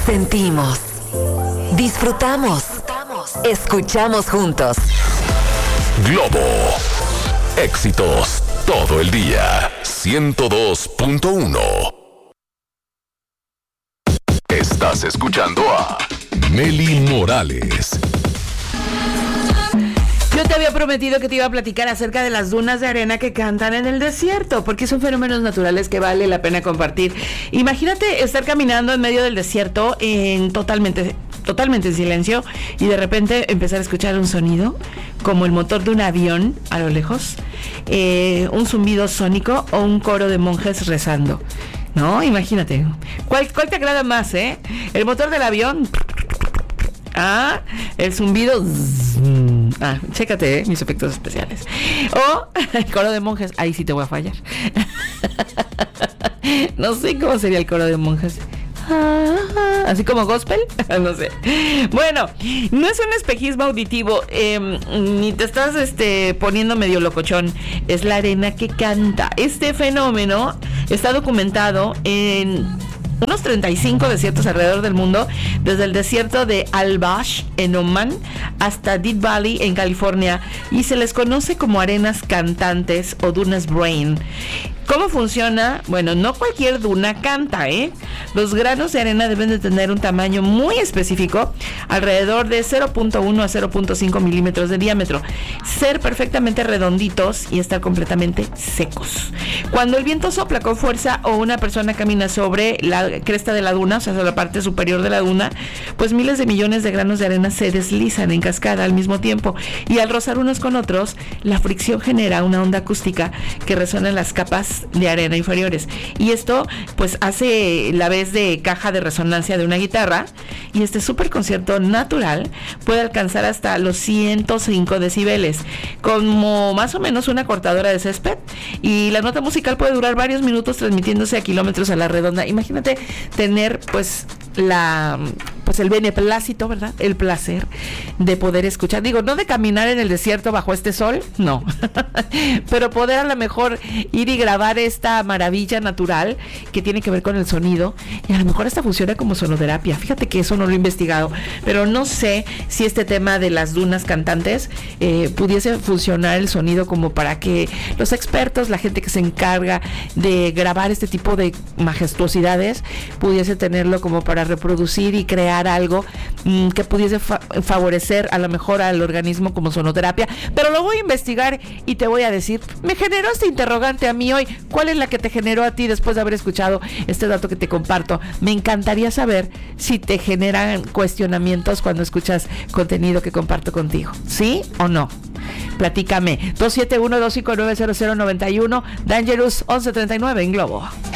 Sentimos, disfrutamos, escuchamos juntos. Globo. Éxitos todo el día. 102.1. Estás escuchando a Meli Morales. Yo te había prometido que te iba a platicar acerca de las dunas de arena que cantan en el desierto, porque son fenómenos naturales que vale la pena compartir. Imagínate estar caminando en medio del desierto totalmente en silencio y de repente empezar a escuchar un sonido como el motor de un avión a lo lejos, un zumbido sónico o un coro de monjes rezando. No, imagínate. ¿Cuál te agrada más, el motor del avión? El zumbido. Chécate, mis efectos especiales. O el coro de monjes. Ahí sí te voy a fallar. No sé cómo sería el coro de monjes. Así como gospel, no sé. Bueno, no es un espejismo auditivo, ni te estás poniendo medio locochón. Es la arena que canta. Este fenómeno está documentado en unos 35 desiertos alrededor del mundo, desde el desierto de Al-Bash en Oman hasta Death Valley en California, y se les conoce como arenas cantantes o dunas brain. ¿Cómo funciona? Bueno, no cualquier duna canta, Los granos de arena deben de tener un tamaño muy específico, alrededor de 0.1 a 0.5 milímetros de diámetro, ser perfectamente redonditos y estar completamente secos. Cuando el viento sopla con fuerza o una persona camina sobre la cresta de la duna, o sea, sobre la parte superior de la duna, pues miles de millones de granos de arena se deslizan en cascada al mismo tiempo, y al rozar unos con otros, la fricción genera una onda acústica que resuena en las capas de arena inferiores, y esto pues hace la vez de caja de resonancia de una guitarra, y este super concierto natural puede alcanzar hasta los 105 decibeles, como más o menos una cortadora de césped, y la nota musical puede durar varios minutos transmitiéndose a kilómetros a la redonda. Imagínate tener pues el beneplácito, ¿verdad? El placer de poder escuchar. Digo, no de caminar en el desierto bajo este sol, no. Pero poder a lo mejor ir y grabar esta maravilla natural que tiene que ver con el sonido. Y a lo mejor esta funciona como sonoterapia. Fíjate que eso no lo he investigado. Pero no sé si este tema de las dunas cantantes pudiese funcionar el sonido como para que los expertos, la gente que se encarga de grabar este tipo de majestuosidades, pudiese tenerlo como para reproducir y crear algo que pudiese favorecer a lo mejor al organismo como sonoterapia. Pero lo voy a investigar y te voy a decir. Me generó este interrogante a mí hoy. ¿Cuál es la que te generó a ti después de haber escuchado este dato que te comparto? Me encantaría saber si te generan cuestionamientos cuando escuchas contenido que comparto contigo. ¿Sí o no? Platícame. 271-259-0091, Dangerous 1139 en Globo.